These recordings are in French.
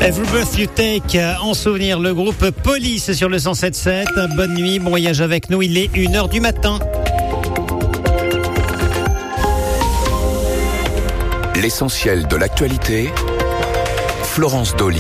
Every Breath You Take, en souvenir, le groupe Police sur le 107.7. Bonne nuit, bon voyage avec nous, il est 1h du matin. L'essentiel de l'actualité, Florence Dolly.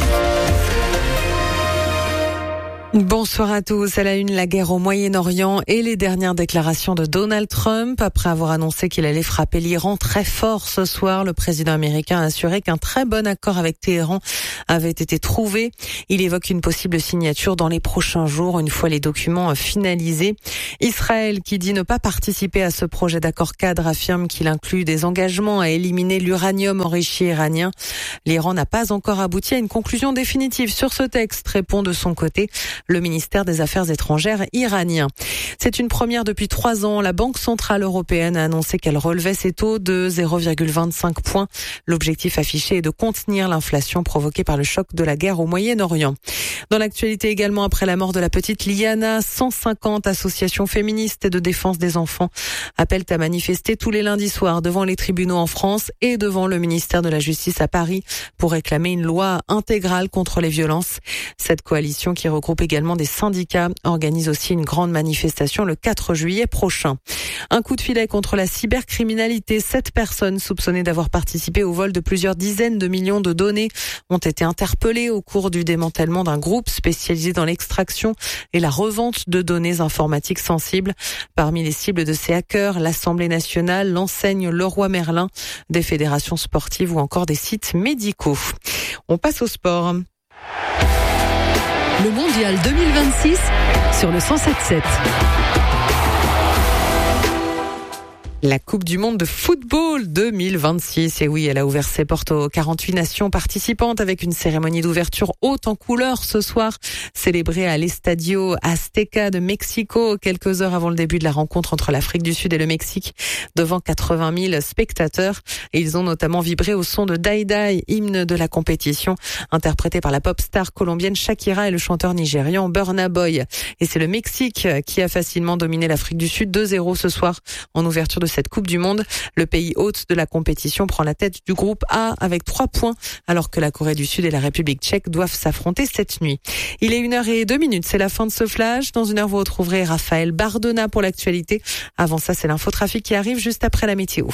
Bonsoir à tous. À la une, la guerre au Moyen-Orient et les dernières déclarations de Donald Trump. Après avoir annoncé qu'il allait frapper l'Iran très fort ce soir, le président américain a assuré qu'un très bon accord avec Téhéran avait été trouvé. Il évoque une possible signature dans les prochains jours, une fois les documents finalisés. Israël, qui dit ne pas participer à ce projet d'accord cadre, affirme qu'il inclut des engagements à éliminer l'uranium enrichi iranien. L'Iran n'a pas encore abouti à une conclusion définitive sur ce texte, répond de son côté le ministère des Affaires étrangères iranien. C'est une première depuis 3 ans. La Banque centrale européenne a annoncé qu'elle relevait ses taux de 0,25 points. L'objectif affiché est de contenir l'inflation provoquée par le choc de la guerre au Moyen-Orient. Dans l'actualité également, après la mort de la petite Liana, 150 associations féministes et de défense des enfants appellent à manifester tous les lundis soirs devant les tribunaux en France et devant le ministère de la Justice à Paris pour réclamer une loi intégrale contre les violences. Cette coalition, qui regroupe également des syndicats, organise aussi une grande manifestation le 4 juillet prochain. Un coup de filet contre la cybercriminalité. 7 personnes soupçonnées d'avoir participé au vol de plusieurs dizaines de millions de données ont été interpellées au cours du démantèlement d'un groupe spécialisé dans l'extraction et la revente de données informatiques sensibles. Parmi les cibles de ces hackers, l'Assemblée nationale, l'enseigne Leroy Merlin, des fédérations sportives ou encore des sites médicaux. On passe au sport. Le mondial 2026 sur le 107.7. La Coupe du monde de football 2026. Et oui, elle a ouvert ses portes aux 48 nations participantes avec une cérémonie d'ouverture haute en couleurs ce soir, célébrée à l'Estadio Azteca de Mexico, quelques heures avant le début de la rencontre entre l'Afrique du Sud et le Mexique, devant 80 000 spectateurs. Et ils ont notamment vibré au son de Die Die, hymne de la compétition, interprété par la pop star colombienne Shakira et le chanteur nigérian Burna Boy. Et c'est le Mexique qui a facilement dominé l'Afrique du Sud 2-0 ce soir en ouverture de cette Coupe du Monde. Le pays hôte de la compétition prend la tête du groupe A avec 3 points, alors que la Corée du Sud et la République tchèque doivent s'affronter cette nuit. Il est 1h02, c'est la fin de ce flash. Dans 1 heure, vous retrouverez Raphaël Bardona pour l'actualité. Avant ça, c'est l'infotrafic qui arrive juste après la météo.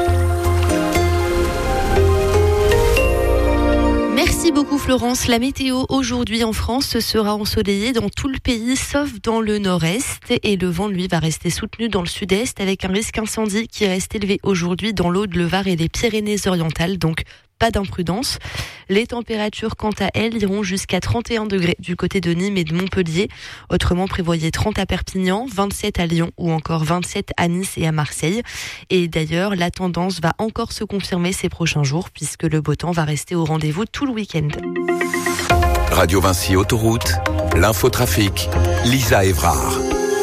Merci beaucoup Florence. La météo aujourd'hui en France sera ensoleillée dans tout le pays sauf dans le nord-est et le vent lui va rester soutenu dans le sud-est avec un risque incendie qui reste élevé aujourd'hui dans l'Aude, le Var et les Pyrénées-Orientales, donc pas d'imprudence. Les températures, quant à elles, iront jusqu'à 31 degrés du côté de Nîmes et de Montpellier. Autrement, prévoyez 30 à Perpignan, 27 à Lyon ou encore 27 à Nice et à Marseille. Et d'ailleurs, la tendance va encore se confirmer ces prochains jours puisque le beau temps va rester au rendez-vous tout le week-end. Radio Vinci Autoroute, l'infotrafic, Lisa Évrard.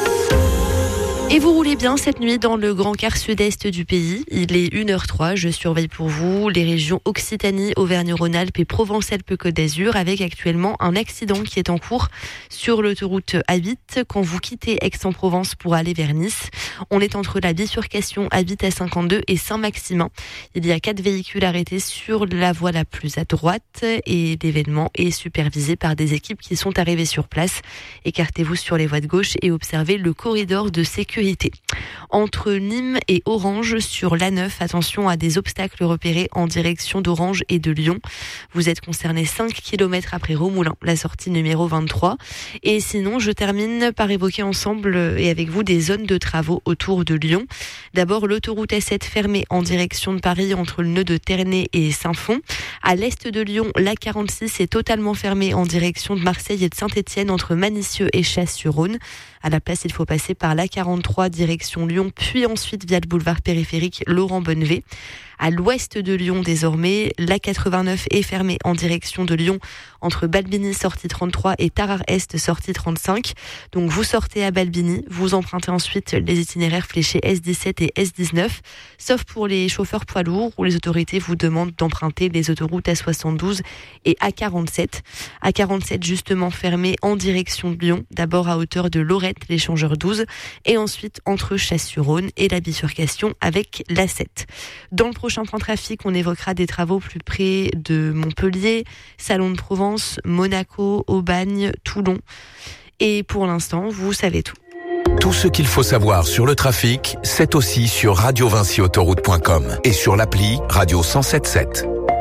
Et vous roulez bien cette nuit dans le grand quart sud-est du pays. Il est 1h03, je surveille pour vous les régions Occitanie, Auvergne-Rhône-Alpes et Provence-Alpes-Côte d'Azur avec actuellement un accident qui est en cours sur l'autoroute A8 quand vous quittez Aix-en-Provence pour aller vers Nice. On est entre la bifurcation A8 à 52 et Saint-Maximin. Il y a 4 véhicules arrêtés sur la voie la plus à droite et l'événement est supervisé par des équipes qui sont arrivées sur place. Écartez-vous sur les voies de gauche et observez le corridor de sécurité. Entre Nîmes et Orange sur l'A9, attention à des obstacles repérés en direction d'Orange et de Lyon. Vous êtes concerné 5 km après Romoulin, la sortie numéro 23. Et sinon, je termine par évoquer ensemble et avec vous des zones de travaux autour de Lyon. D'abord, l'autoroute A7 fermée en direction de Paris entre le nœud de Ternay et Saint-Fond. À l'est de Lyon, l'A46 est totalement fermée en direction de Marseille et de Saint-Étienne entre Manicieux et Chasse-sur-Rhône. À la place, il faut passer par l'A43 direction Lyon, puis ensuite via le boulevard périphérique Laurent Bonnevet. À l'ouest de Lyon, désormais, l'A89 est fermée en direction de Lyon entre Balbini, sortie 33, et Tarare-Est, sortie 35. Donc vous sortez à Balbini, vous empruntez ensuite les itinéraires fléchés S17 et S19, sauf pour les chauffeurs poids lourds où les autorités vous demandent d'emprunter les autoroutes A72 et A47. A47 justement fermée en direction de Lyon, d'abord à hauteur de Lorette, l'échangeur 12, et ensuite ensuite entre Chasse-sur-Rhône et la bifurcation avec l'A7. Dans le prochain point trafic, on évoquera des travaux plus près de Montpellier, Salon de Provence, Monaco, Aubagne, Toulon. Et pour l'instant, vous savez tout. Tout ce qu'il faut savoir sur le trafic, c'est aussi sur radiovinciautoroute.com et sur l'appli Radio 107.7.